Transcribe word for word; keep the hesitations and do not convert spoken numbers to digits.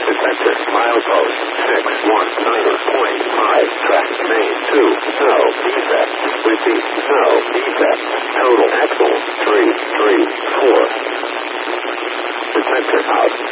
Detector, milepost, six one niner point five, track, main, two, no, defect, repeat, no, defect, total axle, three, three, four. Detector out.